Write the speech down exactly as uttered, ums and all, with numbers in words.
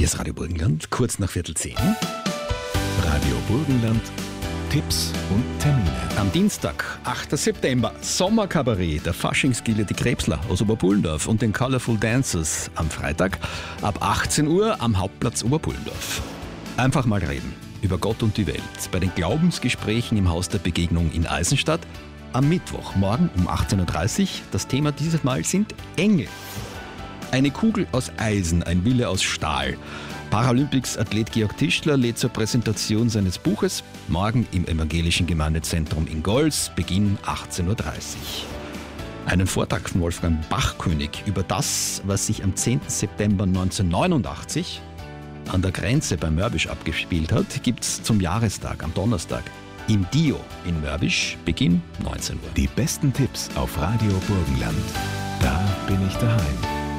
Hier ist Radio Burgenland, kurz nach Viertel zehn. Radio Burgenland, Tipps und Termine. Am Dienstag, achter September, Sommerkabarett der Faschingsgilde Die Krebsler aus Oberpullendorf und den Colorful Dancers am Freitag ab achtzehn Uhr am Hauptplatz Oberpullendorf. Einfach mal reden über Gott und die Welt bei den Glaubensgesprächen im Haus der Begegnung in Eisenstadt. Am Mittwoch, morgen um achtzehn Uhr dreißig. Das Thema dieses Mal sind Engel. Eine Kugel aus Eisen, ein Wille aus Stahl. Paralympics-Athlet Georg Tischler lädt zur Präsentation seines Buches. Morgen im Evangelischen Gemeindezentrum in Gols, Beginn achtzehn Uhr dreißig. Einen Vortrag von Wolfgang Bachkönig über das, was sich am zehnten September neunzehnhundertneunundachtzig an der Grenze bei Mörbisch abgespielt hat, gibt's zum Jahrestag am Donnerstag im Dio in Mörbisch, Beginn neunzehn Uhr. Die besten Tipps auf Radio Burgenland. Da bin ich daheim.